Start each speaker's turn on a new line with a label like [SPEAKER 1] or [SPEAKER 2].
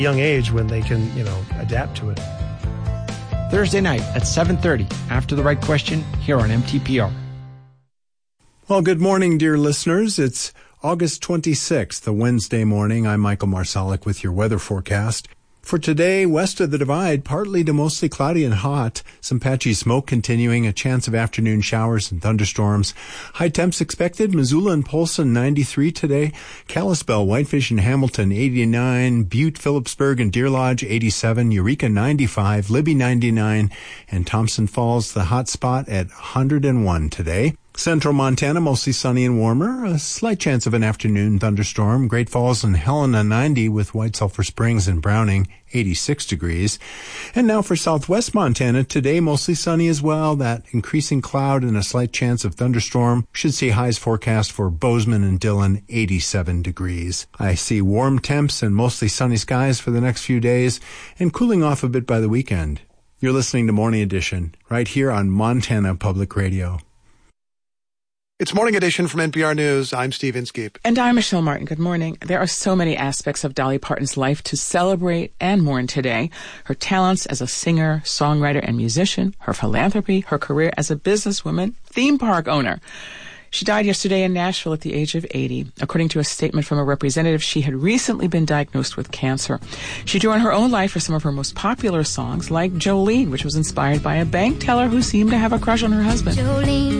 [SPEAKER 1] young age when they can, adapt to it.
[SPEAKER 2] Thursday night at 7:30, after the right question, here on MTPR.
[SPEAKER 3] Well, good morning, dear listeners. It's August 26th, a Wednesday morning. I'm Michael Marsalic with your weather forecast. For today, west of the Divide, partly to mostly cloudy and hot. Some patchy smoke continuing, a chance of afternoon showers and thunderstorms. High temps expected. Missoula and Polson, 93 today. Kalispell, Whitefish, and Hamilton, 89. Butte, Phillipsburg, and Deer Lodge, 87. Eureka, 95. Libby, 99. And Thompson Falls, the hot spot, at 101 today. Central Montana, mostly sunny and warmer. A slight chance of an afternoon thunderstorm. Great Falls and Helena, 90, with White Sulphur Springs and Browning, 86 degrees. And now for southwest Montana, today mostly sunny as well. That increasing cloud and a slight chance of thunderstorm. Should see highs forecast for Bozeman and Dillon, 87 degrees. I see warm temps and mostly sunny skies for the next few days and cooling off a bit by the weekend. You're listening to Morning Edition right here on Montana Public Radio.
[SPEAKER 4] It's Morning Edition from NPR News. I'm Steve Inskeep.
[SPEAKER 5] And I'm Michelle Martin. Good morning. There are so many aspects of Dolly Parton's life to celebrate and mourn today. Her talents as a singer, songwriter, and musician, her philanthropy, her career as a businesswoman, theme park owner. She died yesterday in Nashville at the age of 80. According to a statement from a representative, she had recently been diagnosed with cancer. She drew on her own life for some of her most popular songs, like Jolene, which was inspired by a bank teller who seemed to have a crush on her husband.
[SPEAKER 6] Jolene.